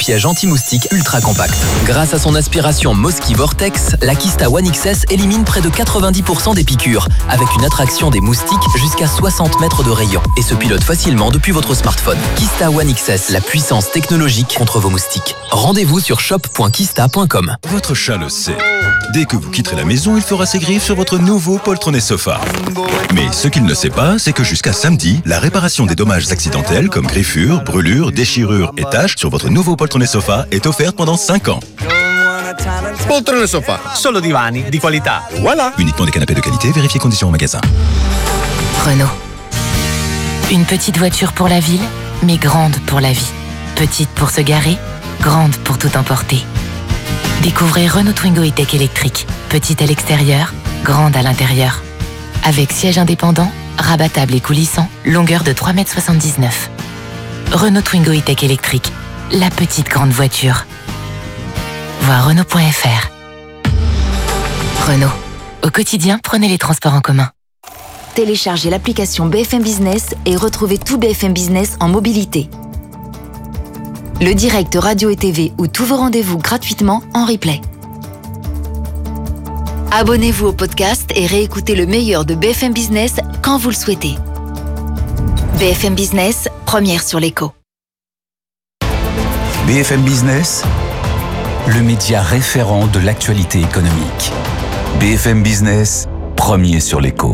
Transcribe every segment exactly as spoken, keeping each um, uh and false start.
piège anti-moustique ultra compact. Grâce à son aspiration Mosquito Vortex, la Kista One X S élimine près de quatre-vingt-dix pour cent des piqûres, avec une attraction des moustiques jusqu'à soixante mètres de rayon et se pilote facilement depuis votre smartphone. Kista One X S, la puissance technologique contre vos moustiques. Rendez-vous sur shop point kista point com. Votre chat le sait. Dès que vous quitterez la maison, il fera ses griffes sur votre nouveau poltronné sofa. Mais ce qu'il ne sait pas, c'est que jusqu'à samedi, la réparation des dommages accidentels comme griffures, brûlures, déchirures et taches sur votre nouveau poltronné sofa est offerte pendant cinq ans. Poltrone Sofa. Solo divani di qualità. Voilà. Uniquement des canapés de qualité, vérifiez conditions au magasin. Renault. Une petite voiture pour la ville, mais grande pour la vie. Petite pour se garer, grande pour tout emporter. Découvrez Renault Twingo E-Tech électrique. Petite à l'extérieur, grande à l'intérieur. Avec siège indépendant, rabattable et coulissant, longueur de trois mètres soixante-dix-neuf. Renault Twingo E-Tech électrique. La petite grande voiture. Voir Renault point F R. Renault. Au quotidien, prenez les transports en commun. Téléchargez l'application B F M Business et retrouvez tout B F M Business en mobilité. Le direct radio et T V ou tous vos rendez-vous gratuitement en replay. Abonnez-vous au podcast et réécoutez le meilleur de B F M Business quand vous le souhaitez. B F M Business, première sur l'écho. B F M Business, le média référent de l'actualité économique. B F M Business, premier sur l'écho.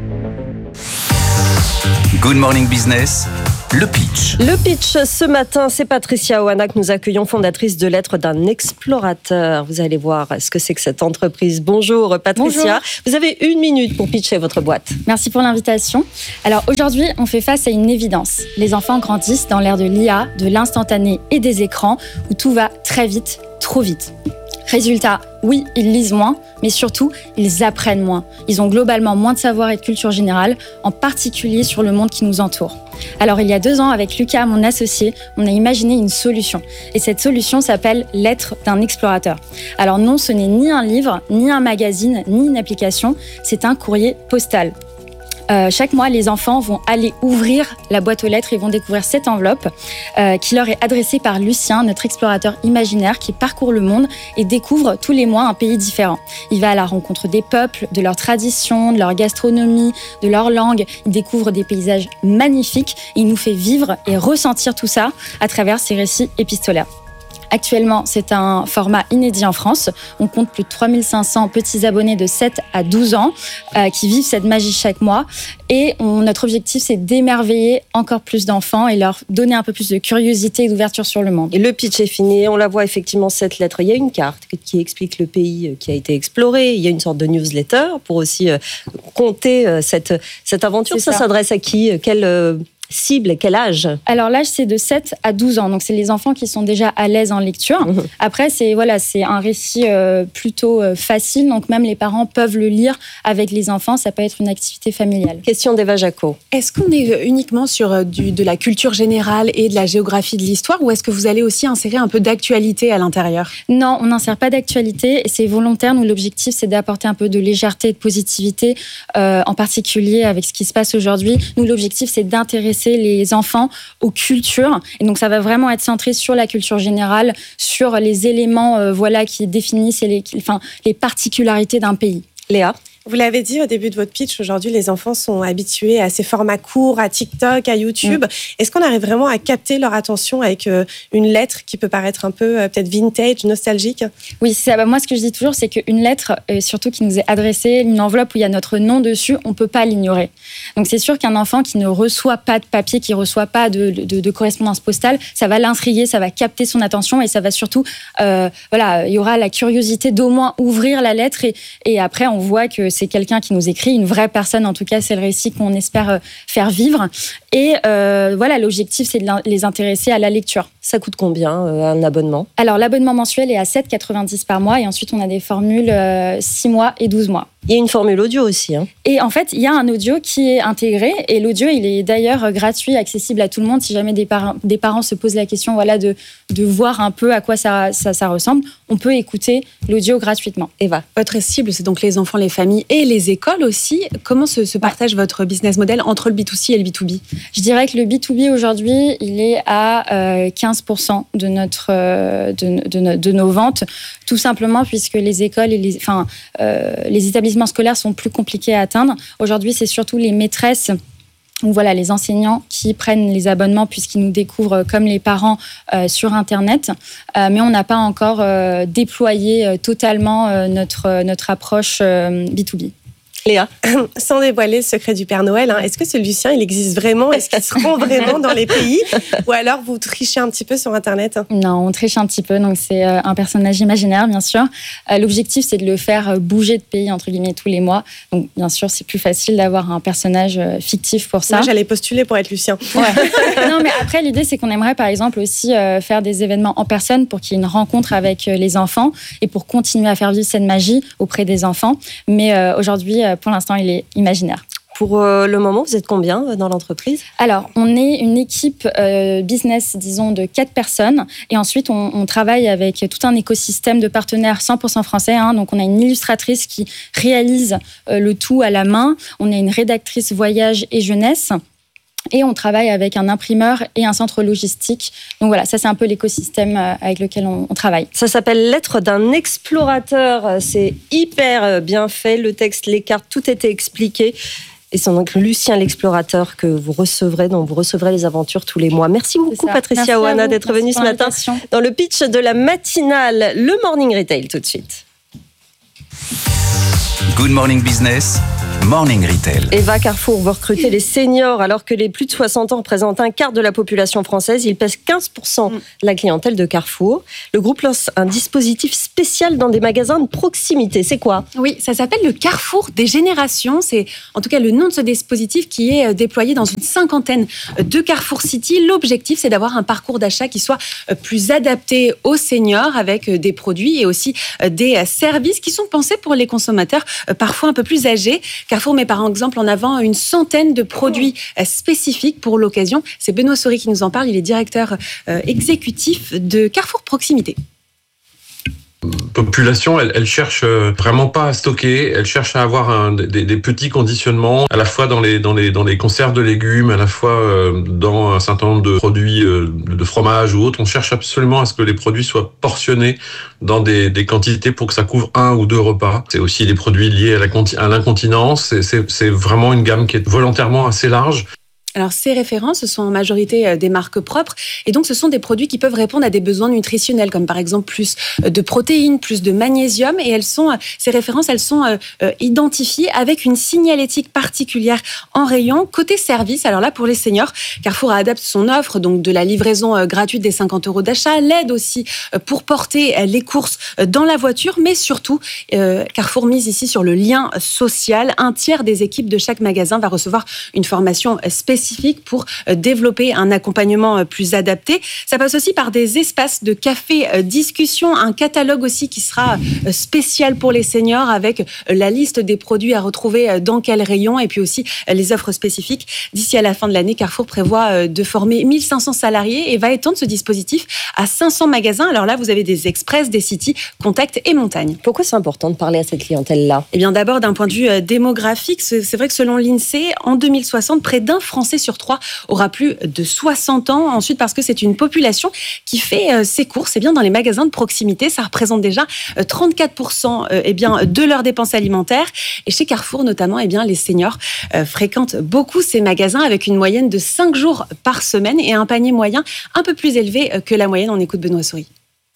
Good Morning Business, le pitch. Le pitch, ce matin, c'est Patricia Oana que nous accueillons, fondatrice de Lettres d'un explorateur. Vous allez voir ce que c'est que cette entreprise. Bonjour Patricia. Bonjour. Vous avez une minute pour pitcher votre boîte. Merci pour l'invitation. Alors aujourd'hui, on fait face à une évidence. Les enfants grandissent dans l'ère de l'I A, de l'instantané et des écrans, où tout va très vite, trop vite. Résultat, oui, ils lisent moins, mais surtout, ils apprennent moins. Ils ont globalement moins de savoir et de culture générale, en particulier sur le monde qui nous entoure. Alors, il y a deux ans, avec Lucas, mon associé, on a imaginé une solution. Et cette solution s'appelle Lettres d'un explorateur. Alors non, ce n'est ni un livre, ni un magazine, ni une application, c'est un courrier postal. Euh, chaque mois, les enfants vont aller ouvrir la boîte aux lettres et vont découvrir cette enveloppe euh, qui leur est adressée par Lucien, notre explorateur imaginaire qui parcourt le monde et découvre tous les mois un pays différent. Il va à la rencontre des peuples, de leurs traditions, de leur gastronomie, de leur langue. Il découvre des paysages magnifiques et il nous fait vivre et ressentir tout ça à travers ses récits épistolaires. Actuellement, c'est un format inédit en France. On compte plus de trois mille cinq cents petits abonnés de sept à douze ans euh, qui vivent cette magie chaque mois. Et on, notre objectif, c'est d'émerveiller encore plus d'enfants et leur donner un peu plus de curiosité et d'ouverture sur le monde. Et le pitch est fini. On la voit effectivement, cette lettre. Il y a une carte qui explique le pays qui a été exploré. Il y a une sorte de newsletter pour aussi euh, compter euh, cette, cette aventure. Ça, ça s'adresse à qui ? Quel euh, cible, quel âge ? Alors l'âge, c'est de sept à douze ans. Donc c'est les enfants qui sont déjà à l'aise en lecture. Mmh. Après, c'est, voilà, c'est un récit euh, plutôt euh, facile. Donc même les parents peuvent le lire avec les enfants. Ça peut être une activité familiale. Question d'Eva Jaco. Est-ce qu'on est uniquement sur du, de la culture générale et de la géographie de l'histoire ou est-ce que vous allez aussi insérer un peu d'actualité à l'intérieur ? Non, on n'insère pas d'actualité. Et c'est volontaire. Nous, l'objectif, c'est d'apporter un peu de légèreté et de positivité, euh, en particulier avec ce qui se passe aujourd'hui. Nous, l'objectif, c'est d'intéresser les enfants aux cultures. Et donc, ça va vraiment être centré sur la culture générale, sur les éléments euh, voilà, qui définissent les, enfin, les particularités d'un pays. Léa ? Vous l'avez dit au début de votre pitch, aujourd'hui, les enfants sont habitués à ces formats courts, à TikTok, à YouTube. Mmh. Est-ce qu'on arrive vraiment à capter leur attention avec euh, une lettre qui peut paraître un peu euh, peut-être vintage, nostalgique ? Oui, c'est ça. Bah, moi, ce que je dis toujours, c'est qu'une lettre, euh, surtout qui nous est adressée, une enveloppe où il y a notre nom dessus, on ne peut pas l'ignorer. Donc, c'est sûr qu'un enfant qui ne reçoit pas de papier, qui ne reçoit pas de, de, de correspondance postale, ça va l'intriguer, ça va capter son attention et ça va surtout... Euh, voilà, il y aura la curiosité d'au moins ouvrir la lettre et, et après, on voit que c'est quelqu'un qui nous écrit, une vraie personne, en tout cas, c'est le récit qu'on espère faire vivre. Et euh, voilà, l'objectif, c'est de les intéresser à la lecture. Ça coûte combien, euh, un abonnement ? Alors, l'abonnement mensuel est à sept euros quatre-vingt-dix par mois et ensuite, on a des formules euh, six mois et douze mois. Il y a une formule audio aussi. Hein. Et en fait, il y a un audio qui est intégré. Et l'audio, il est d'ailleurs gratuit, accessible à tout le monde. Si jamais des parents, des parents se posent la question voilà, de, de voir un peu à quoi ça, ça, ça ressemble, on peut écouter l'audio gratuitement. Eva. Votre cible, c'est donc les enfants, les familles et les écoles aussi. Comment se, se partage ouais. votre business model entre le B deux C et le B deux B? Je dirais que le B deux B aujourd'hui, il est à euh, quinze pour cent de, notre, euh, de, de, de nos ventes. Tout simplement puisque les écoles et les, enfin, euh, les établissements scolaires sont plus compliqués à atteindre. Aujourd'hui, c'est surtout les maîtresses ou voilà, les enseignants qui prennent les abonnements puisqu'ils nous découvrent comme les parents euh, sur Internet. Euh, mais on n'a pas encore euh, déployé euh, totalement euh, notre, notre approche euh, B deux B. Léa, sans dévoiler le secret du Père Noël, hein, est-ce que ce Lucien, il existe vraiment? Est-ce qu'il se rend vraiment dans les pays? Ou alors vous trichez un petit peu sur Internet? Non, on triche un petit peu. Donc c'est un personnage imaginaire, bien sûr. L'objectif, c'est de le faire bouger de pays, entre guillemets, tous les mois. Donc bien sûr, c'est plus facile d'avoir un personnage fictif pour ça. Moi, j'allais postuler pour être Lucien. Ouais. Non, mais après, l'idée, c'est qu'on aimerait, par exemple, aussi faire des événements en personne pour qu'il y ait une rencontre avec les enfants et pour continuer à faire vivre cette magie auprès des enfants. Mais euh, aujourd'hui, pour l'instant, il est imaginaire. Pour euh, le moment, vous êtes combien dans l'entreprise? Alors, on est une équipe euh, business, disons, de quatre personnes. Et ensuite, on, on travaille avec tout un écosystème de partenaires cent pour cent français. Hein. Donc, on a une illustratrice qui réalise euh, le tout à la main. On a une rédactrice voyage et jeunesse. Et on travaille avec un imprimeur et un centre logistique. Donc voilà, ça c'est un peu l'écosystème avec lequel on, on travaille. Ça s'appelle Lettre d'un explorateur. C'est hyper bien fait. Le texte, les cartes, tout était expliqué. Et c'est donc Lucien l'explorateur que vous recevrez, dont vous recevrez les aventures tous les mois. Merci beaucoup Patricia Oana d'être venue ce matin dans le pitch de la matinale. Le Morning Retail tout de suite. Good Morning Business, Morning Retail. Eva, Carrefour veut recruter les seniors alors que les plus de soixante ans représentent un quart de la population française. Ils pèsent quinze pour cent de la clientèle de Carrefour. Le groupe lance un dispositif spécial dans des magasins de proximité. C'est quoi? Oui, ça s'appelle le Carrefour des générations. C'est en tout cas le nom de ce dispositif qui est déployé dans une cinquantaine de Carrefour City. L'objectif, c'est d'avoir un parcours d'achat qui soit plus adapté aux seniors avec des produits et aussi des services qui sont pensés pour les consommateurs parfois un peu plus âgés. Carrefour met par exemple en avant une centaine de produits spécifiques pour l'occasion. C'est Benoît Saury qui nous en parle. Il est directeur exécutif de Carrefour Proximité. Population, elle, elle cherche vraiment pas à stocker, elle cherche à avoir un, des, des petits conditionnements, à la fois dans les dans les dans les conserves de légumes, à la fois euh, dans un certain nombre de produits euh, de fromage ou autres. On cherche absolument à ce que les produits soient portionnés dans des, des quantités pour que ça couvre un ou deux repas. C'est aussi des produits liés à, la, à l'incontinence. C'est, c'est, c'est vraiment une gamme qui est volontairement assez large. Alors, ces références, ce sont en majorité des marques propres. Et donc, ce sont des produits qui peuvent répondre à des besoins nutritionnels, comme par exemple plus de protéines, plus de magnésium. Et elles sont, ces références, elles sont euh, identifiées avec une signalétique particulière en rayon. Côté service, alors là, pour les seniors, Carrefour adapte son offre, donc de la livraison gratuite des cinquante euros d'achat, l'aide aussi pour porter les courses dans la voiture, mais surtout, euh, Carrefour mise ici sur le lien social. Un tiers des équipes de chaque magasin va recevoir une formation spécifique pour développer un accompagnement plus adapté. Ça passe aussi par des espaces de café-discussion, un catalogue aussi qui sera spécial pour les seniors avec la liste des produits à retrouver dans quel rayon et puis aussi les offres spécifiques. D'ici à la fin de l'année, Carrefour prévoit de former mille cinq cents salariés et va étendre ce dispositif à cinq cents magasins. Alors là, vous avez des express, des cities, contact et montagne. Pourquoi c'est important de parler à cette clientèle-là? Eh bien, d'abord, d'un point de vue démographique, c'est vrai que selon l'INSEE, en deux mille soixante, près d'un Français sur trois aura plus de soixante ans. Ensuite, parce que c'est une population qui fait ses courses eh bien, dans les magasins de proximité. Ça représente déjà trente-quatre pour cent eh bien, de leurs dépenses alimentaires. Et chez Carrefour, notamment, eh bien, les seniors euh, fréquentent beaucoup ces magasins avec une moyenne de cinq jours par semaine et un panier moyen un peu plus élevé que la moyenne. On écoute Benoît Saury.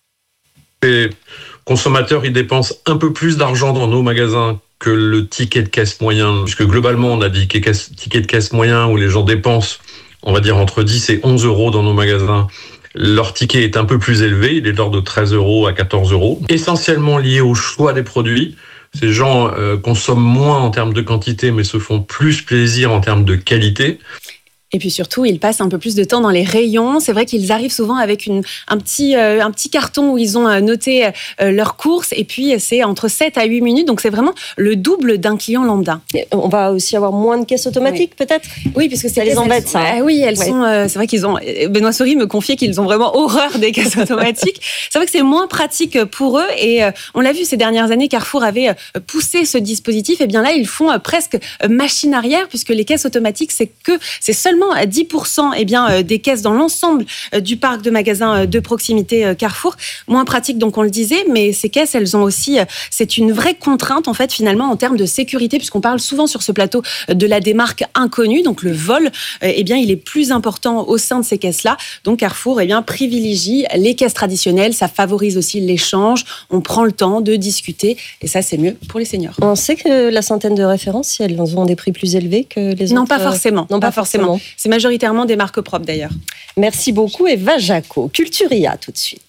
Les consommateurs, ils dépensent un peu plus d'argent dans nos magasins que le ticket de caisse moyen, puisque globalement, on a dit ticket de caisse moyen où les gens dépensent, on va dire, entre dix et onze euros dans nos magasins. Leur ticket est un peu plus élevé, il est de l'ordre de treize euros à quatorze euros, essentiellement lié au choix des produits. Ces gens euh, consomment moins en termes de quantité, mais se font plus plaisir en termes de qualité. Et puis surtout, ils passent un peu plus de temps dans les rayons. C'est vrai qu'ils arrivent souvent avec une, un, petit, euh, un petit carton où ils ont euh, noté euh, leurs courses. Et puis, c'est entre sept à huit minutes. Donc, c'est vraiment le double d'un client lambda. Et on va aussi avoir moins de caisses automatiques, oui. peut-être Oui, puisque c'est ça les embête, ça. Ah, oui, elles ouais. sont... Euh, c'est vrai qu'ils ont... Benoît Souris me confiait qu'ils ont vraiment horreur des caisses automatiques. C'est vrai que c'est moins pratique pour eux. Et euh, on l'a vu ces dernières années, Carrefour avait euh, poussé ce dispositif. Et bien là, ils font euh, presque euh, machine arrière, puisque les caisses automatiques, c'est que... C'est seulement à dix pour cent eh bien, euh, des caisses dans l'ensemble euh, du parc de magasins euh, de proximité euh, Carrefour. Moins pratique, donc on le disait, mais ces caisses, elles ont aussi... Euh, c'est une vraie contrainte, en fait, finalement, en termes de sécurité, puisqu'on parle souvent sur ce plateau euh, de la démarque inconnue. Donc le vol, euh, eh bien, il est plus important au sein de ces caisses-là. Donc Carrefour eh bien, privilégie les caisses traditionnelles. Ça favorise aussi l'échange. On prend le temps de discuter. Et ça, c'est mieux pour les seniors. On sait que la centaine de références, si elles ont des prix plus élevés que les autres... Non, pas forcément. Non, pas, pas forcément. forcément. C'est majoritairement des marques propres d'ailleurs. Merci beaucoup Eva Jaco. Culturia tout de suite.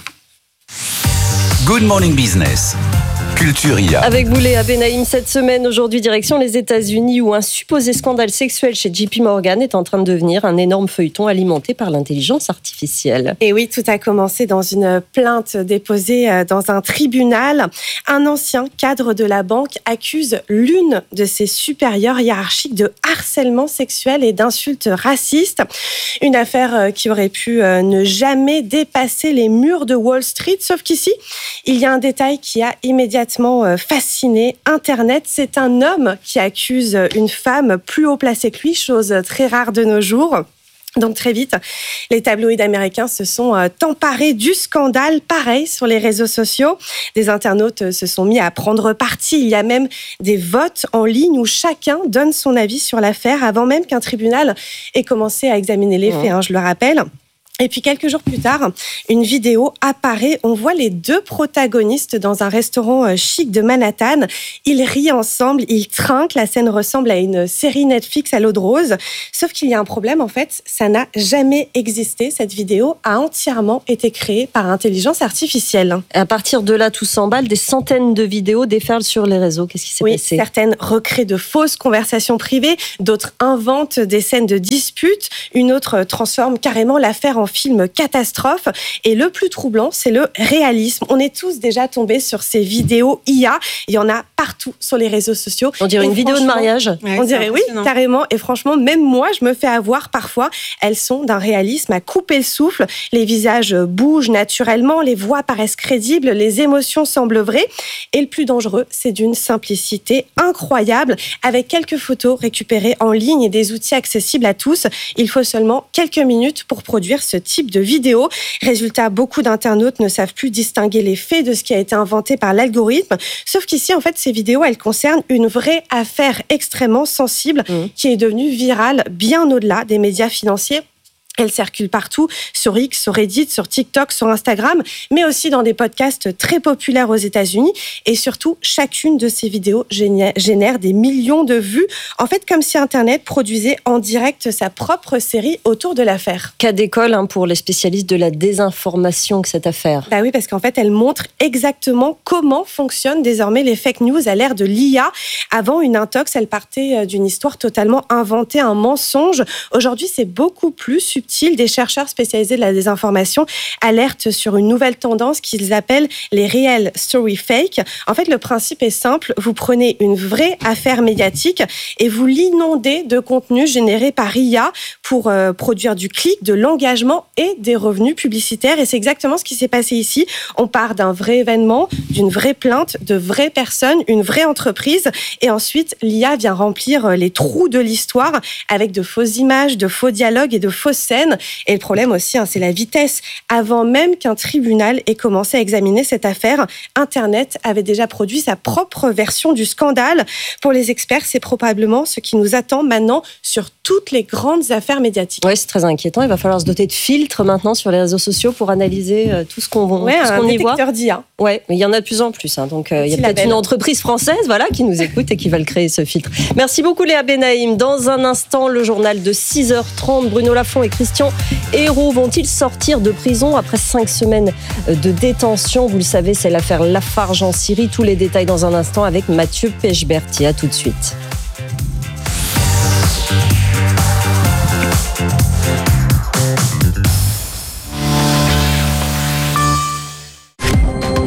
Good Morning Business. Culturia. Avec vous Léa Benaïm cette semaine, aujourd'hui direction les États-Unis où un supposé scandale sexuel chez J P Morgan est en train de devenir un énorme feuilleton alimenté par l'intelligence artificielle. Et oui, tout a commencé dans une plainte déposée dans un tribunal. Un ancien cadre de la banque accuse l'une de ses supérieures hiérarchiques de harcèlement sexuel et d'insultes racistes. Une affaire qui aurait pu ne jamais dépasser les murs de Wall Street, sauf qu'ici, il y a un détail qui a immédiatement fasciné Internet. C'est un homme qui accuse une femme plus haut placée que lui, chose très rare de nos jours. Donc très vite, les tabloïds américains se sont emparés du scandale. Pareil sur les réseaux sociaux. Des internautes se sont mis à prendre parti. Il y a même des votes en ligne où chacun donne son avis sur l'affaire avant même qu'un tribunal ait commencé à examiner les faits, hein, je le rappelle. Et puis quelques jours plus tard, une vidéo apparaît. On voit les deux protagonistes dans un restaurant chic de Manhattan. Ils rient ensemble, ils trinquent. La scène ressemble à une série Netflix à l'eau de rose. Sauf qu'il y a un problème, en fait, ça n'a jamais existé. Cette vidéo a entièrement été créée par intelligence artificielle. À partir de là, tout s'emballe. Des centaines de vidéos déferlent sur les réseaux. Qu'est-ce qui s'est oui, passé ? Certaines recréent de fausses conversations privées, d'autres inventent des scènes de disputes, une autre transforme carrément l'affaire en film catastrophe. Et le plus troublant, c'est le réalisme. On est tous déjà tombés sur ces vidéos I A. Il y en a partout sur les réseaux sociaux. On dirait et une vidéo de mariage. Ouais, on dirait oui, carrément. Et franchement, même moi, je me fais avoir parfois. Elles sont d'un réalisme à couper le souffle. Les visages bougent naturellement, les voix paraissent crédibles, les émotions semblent vraies. Et le plus dangereux, c'est d'une simplicité incroyable. Avec quelques photos récupérées en ligne et des outils accessibles à tous, il faut seulement quelques minutes pour produire ce type de vidéo. Résultat, beaucoup d'internautes ne savent plus distinguer les faits de ce qui a été inventé par l'algorithme. Sauf qu'ici, en fait, ces vidéos, elles concernent une vraie affaire extrêmement sensible mmh. qui est devenue virale bien au-delà des médias financiers. Elle circule partout, sur X, sur Reddit, sur TikTok, sur Instagram, mais aussi dans des podcasts très populaires aux États-Unis. Et surtout, chacune de ces vidéos génère des millions de vues. En fait, comme si Internet produisait en direct sa propre série autour de l'affaire. Cas d'école hein, pour les spécialistes de la désinformation que cette affaire. Bah oui, parce qu'en fait, elle montre exactement comment fonctionnent désormais les fake news à l'ère de l'I A. Avant, une intox, elle partait d'une histoire totalement inventée, un mensonge. Aujourd'hui, c'est beaucoup plus subtil. Des chercheurs spécialisés de la désinformation alertent sur une nouvelle tendance qu'ils appellent les real story fake. En fait, le principe est simple. Vous prenez une vraie affaire médiatique et vous l'inondez de contenu généré par I A pour euh, produire du clic, de l'engagement et des revenus publicitaires. Et c'est exactement ce qui s'est passé ici. On part d'un vrai événement, d'une vraie plainte, de vraies personnes, une vraie entreprise. Et ensuite, l'I A vient remplir les trous de l'histoire avec de fausses images, de faux dialogues et de fausses scènes. Et le problème aussi, hein, c'est la vitesse. Avant même qu'un tribunal ait commencé à examiner cette affaire, Internet avait déjà produit sa propre version du scandale. Pour les experts, c'est probablement ce qui nous attend maintenant sur toutes les grandes affaires médiatiques. Oui, c'est très inquiétant. Il va falloir se doter de filtres maintenant sur les réseaux sociaux pour analyser euh, tout ce qu'on, ouais, tout ce qu'on y voit. Un détecteur d'I A. Oui, mais il y en a de plus en plus. Hein, donc, euh, il y a peut-être label. Une entreprise française voilà, qui nous écoute et qui va le créer, ce filtre. Merci beaucoup, Léa Benaïm. Dans un instant, le journal de six heures trente. Bruno Lafont et Christian Hérault vont-ils sortir de prison après cinq semaines de détention ? Vous le savez, c'est l'affaire Lafarge en Syrie. Tous les détails dans un instant avec Mathieu Pechberti. À tout de suite.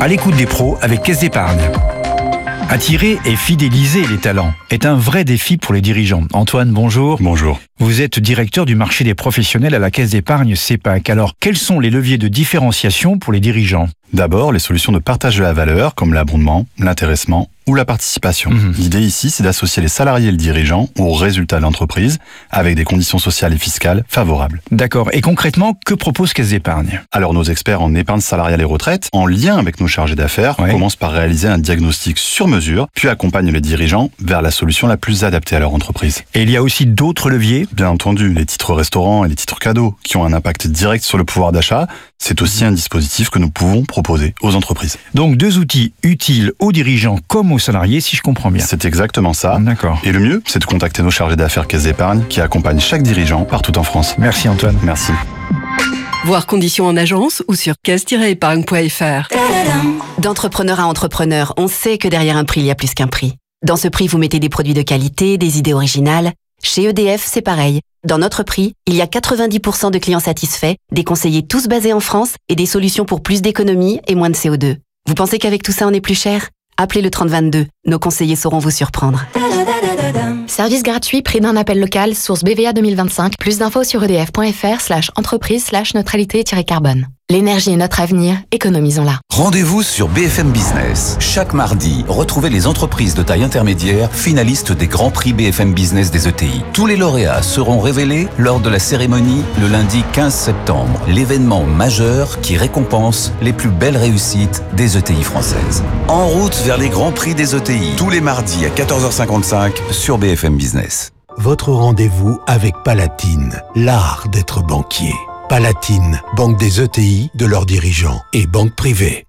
À l'écoute des pros avec Caisse d'Épargne. Attirer et fidéliser les talents est un vrai défi pour les dirigeants. Antoine, bonjour. Bonjour. Vous êtes directeur du marché des professionnels à la Caisse d'Épargne CEPAC. Alors, quels sont les leviers de différenciation pour les dirigeants ? D'abord, les solutions de partage de la valeur, comme l'abondement, l'intéressement ou la participation. Mmh. L'idée ici, c'est d'associer les salariés et le dirigeant aux résultats de l'entreprise avec des conditions sociales et fiscales favorables. D'accord. Et concrètement, que propose Caisse d'Épargne ? Alors, nos experts en épargne salariale et retraite, en lien avec nos chargés d'affaires, ouais. commencent par réaliser un diagnostic sur mesure, puis accompagnent les dirigeants vers la solution la plus adaptée à leur entreprise. Et il y a aussi d'autres leviers ? Bien entendu, les titres restaurants et les titres cadeaux, qui ont un impact direct sur le pouvoir d'achat. C'est aussi un dispositif que nous pouvons proposer aux entreprises. Donc deux outils utiles aux dirigeants comme aux salariés, si je comprends bien. C'est exactement ça. D'accord. Et le mieux, c'est de contacter nos chargés d'affaires Caisse d'Épargne qui accompagnent chaque dirigeant partout en France. Merci Antoine. Merci. Voir conditions en agence ou sur caisse tiret épargne point f r. D'entrepreneur à entrepreneur, on sait que derrière un prix, il y a plus qu'un prix. Dans ce prix, vous mettez des produits de qualité, des idées originales. Chez E D F, c'est pareil. Dans notre prix, il y a quatre-vingt-dix pour cent de clients satisfaits, des conseillers tous basés en France et des solutions pour plus d'économie et moins de C O deux. Vous pensez qu'avec tout ça, on est plus cher ? Appelez le trente vingt-deux. Nos conseillers sauront vous surprendre. Service gratuit, prix d'un appel local, source B V A deux mille vingt-cinq. Plus d'infos sur edf.fr slash entreprise slash neutralité-carbone. L'énergie est notre avenir, économisons-la. Rendez-vous sur B F M Business. Chaque mardi, retrouvez les entreprises de taille intermédiaire finalistes des Grands Prix B F M Business des E T I. Tous les lauréats seront révélés lors de la cérémonie le lundi quinze septembre. L'événement majeur qui récompense les plus belles réussites des E T I françaises. En route vers les Grands Prix des E T I. Tous les mardis à quatorze heures cinquante-cinq sur B F M Business. Votre rendez-vous avec Palatine, l'art d'être banquier. Palatine, banque des E T I, de leurs dirigeants et banque privée.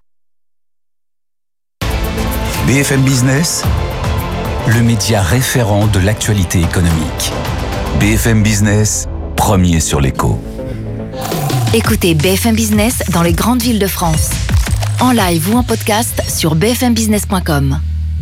B F M Business, le média référent de l'actualité économique. B F M Business, premier sur l'écho. Écoutez B F M Business dans les grandes villes de France. En live ou en podcast sur b f m business point com.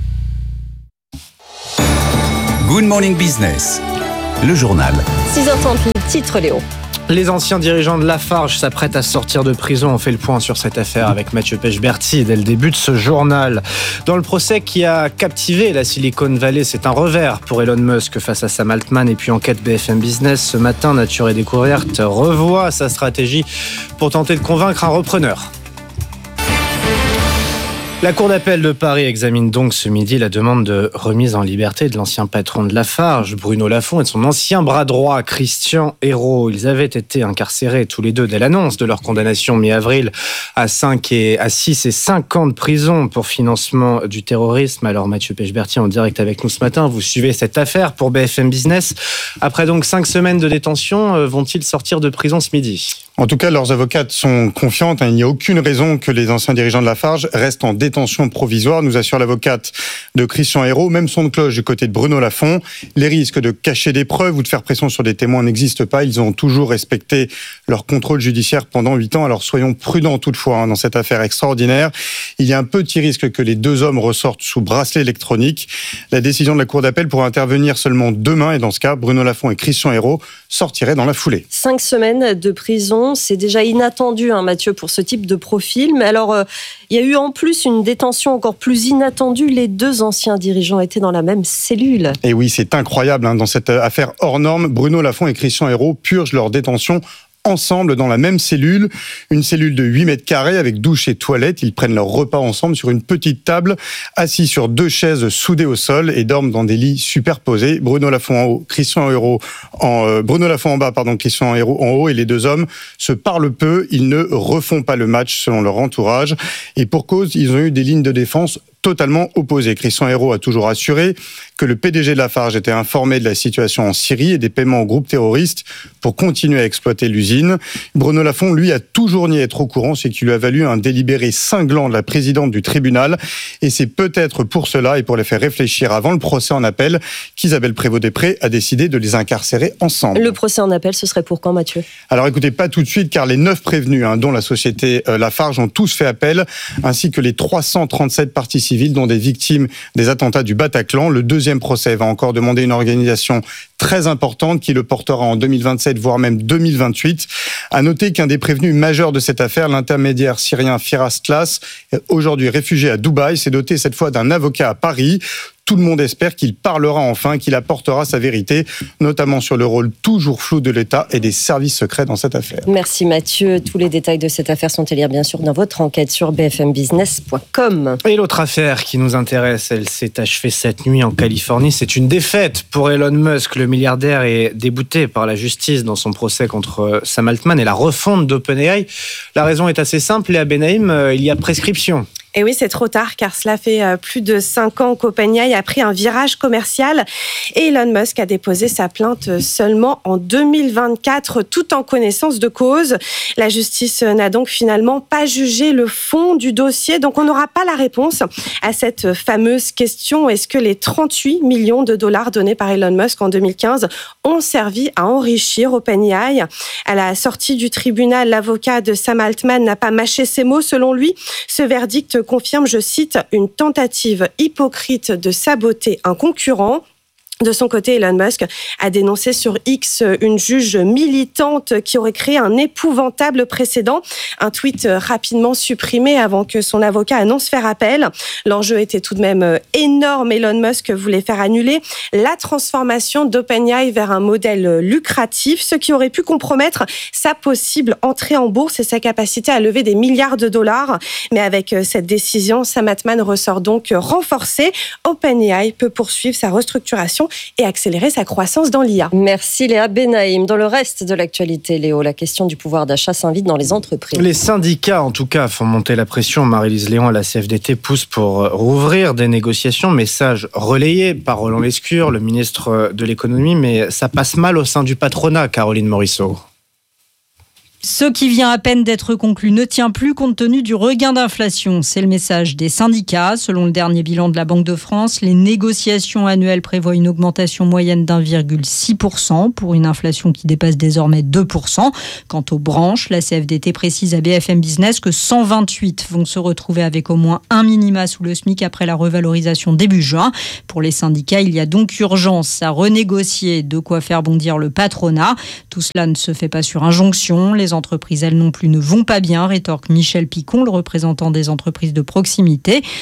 Good Morning Business, le journal. six heures trente, le titre Léo. Les anciens dirigeants de Lafarge s'apprêtent à sortir de prison. On fait le point sur cette affaire avec Mathieu Pechberti dès le début de ce journal. Dans le procès qui a captivé la Silicon Valley, c'est un revers pour Elon Musk face à Sam Altman. Et puis enquête B F M Business, ce matin, Nature et Découverte revoit sa stratégie pour tenter de convaincre un repreneur. La Cour d'appel de Paris examine donc ce midi la demande de remise en liberté de l'ancien patron de Lafarge, Bruno Lafont, et de son ancien bras droit, Christian Hérault. Ils avaient été incarcérés tous les deux dès l'annonce de leur condamnation mi-avril à cinq et à six et cinq ans de prison pour financement du terrorisme. Alors Mathieu Pechberti en direct avec nous ce matin, vous suivez cette affaire pour B F M Business. Après donc cinq semaines de détention, vont-ils sortir de prison ce midi ? En tout cas, leurs avocates sont confiantes. Il n'y a aucune raison que les anciens dirigeants de Lafarge restent en détention provisoire, nous assure l'avocate de Christian Hérault. Même son de cloche du côté de Bruno Lafont. Les risques de cacher des preuves ou de faire pression sur des témoins n'existent pas. Ils ont toujours respecté leur contrôle judiciaire pendant huit ans. Alors soyons prudents toutefois hein, dans cette affaire extraordinaire. Il y a un petit risque que les deux hommes ressortent sous bracelet électronique. La décision de la Cour d'appel pourra intervenir seulement demain. Et dans ce cas, Bruno Lafont et Christian Hérault sortiraient dans la foulée. Cinq semaines de prison, c'est déjà inattendu, hein, Mathieu, pour ce type de profil. Mais alors, euh, il y a eu en plus une détention encore plus inattendue. Les deux anciens dirigeants étaient dans la même cellule. Et oui, c'est incroyable. Hein, dans cette affaire hors norme, Bruno Lafont et Christian Hérault purgent leur détention ensemble dans la même cellule, une cellule de huit mètres carrés avec douche et toilette. Ils prennent leur repas ensemble sur une petite table, assis sur deux chaises soudées au sol et dorment dans des lits superposés. Bruno Lafont en haut, Christian Hérault en euh, Bruno Lafont en bas, pardon, Christian Hérault en haut, et les deux hommes se parlent peu. Ils ne refont pas le match selon leur entourage et pour cause, ils ont eu des lignes de défense totalement opposées. Christian Hérault a toujours assuré que le P D G de Lafarge était informé de la situation en Syrie et des paiements au groupe terroriste pour continuer à exploiter l'usine. Bruno Lafont, lui, a toujours nié être au courant, ce qui lui a valu un délibéré cinglant de la présidente du tribunal. Et c'est peut-être pour cela et pour les faire réfléchir avant le procès en appel qu'Isabelle Prévost-Després a décidé de les incarcérer ensemble. Le procès en appel, ce serait pour quand, Mathieu ? Alors écoutez, pas tout de suite, car les neuf prévenus, hein, dont la société euh, Lafarge, ont tous fait appel, ainsi que les trois cent trente-sept participants civils, dont des victimes des attentats du Bataclan. Le deuxième procès va encore demander une organisation très importante qui le portera en deux mille vingt-sept, voire même deux mille vingt-huit. À noter qu'un des prévenus majeurs de cette affaire, l'intermédiaire syrien Firas Tlas, aujourd'hui réfugié à Dubaï, s'est doté cette fois d'un avocat à Paris. Tout le monde espère qu'il parlera enfin, qu'il apportera sa vérité, notamment sur le rôle toujours flou de l'État et des services secrets dans cette affaire. Merci Mathieu. Tous les détails de cette affaire sont à lire bien sûr dans votre enquête sur b f m business point com. Et l'autre affaire qui nous intéresse, elle s'est achevée cette nuit en Californie. C'est une défaite pour Elon Musk. Le milliardaire est débouté par la justice dans son procès contre Sam Altman et la refonte d'OpenAI. La raison est assez simple, Léa Benaïm, il y a prescription. Et oui, c'est trop tard car cela fait plus de cinq ans qu'OpenAI a pris un virage commercial et Elon Musk a déposé sa plainte seulement en deux mille vingt-quatre, tout en connaissance de cause. La justice n'a donc finalement pas jugé le fond du dossier, donc on n'aura pas la réponse à cette fameuse question. Est-ce que les trente-huit millions de dollars donnés par Elon Musk en deux mille quinze ont servi à enrichir OpenAI ? À la sortie du tribunal, l'avocat de Sam Altman n'a pas mâché ses mots. Selon lui, ce verdict confirme, je cite, une tentative hypocrite de saboter un concurrent. De son côté, Elon Musk a dénoncé sur X une juge militante qui aurait créé un épouvantable précédent. Un tweet rapidement supprimé avant que son avocat annonce faire appel. L'enjeu était tout de même énorme. Elon Musk voulait faire annuler la transformation d'OpenAI vers un modèle lucratif, ce qui aurait pu compromettre sa possible entrée en bourse et sa capacité à lever des milliards de dollars. Mais avec cette décision, Sam Altman ressort donc renforcé. OpenAI peut poursuivre sa restructuration et accélérer sa croissance dans l'I A. Merci Léa Benaïm. Dans le reste de l'actualité, Léo, la question du pouvoir d'achat s'invite dans les entreprises. Les syndicats, en tout cas, font monter la pression. Marie-Lise Léon à la C F D T pousse pour rouvrir des négociations. Message relayé par Roland Lescure, le ministre de l'économie, mais ça passe mal au sein du patronat, Caroline Morisseau. Ce qui vient à peine d'être conclu ne tient plus compte tenu du regain d'inflation. C'est le message des syndicats. Selon le dernier bilan de la Banque de France, les négociations annuelles prévoient une augmentation moyenne d'un virgule six pour cent pour une inflation qui dépasse désormais deux pour cent. Quant aux branches, la C F D T précise à B F M Business que cent vingt-huit vont se retrouver avec au moins un minima sous le SMIC après la revalorisation début juin. Pour les syndicats, il y a donc urgence à renégocier, de quoi faire bondir le patronat. Tout cela ne se fait pas sur injonction. Les entreprises, elles non plus, ne vont pas bien, rétorque Michel Picon, le représentant des entreprises de proximité.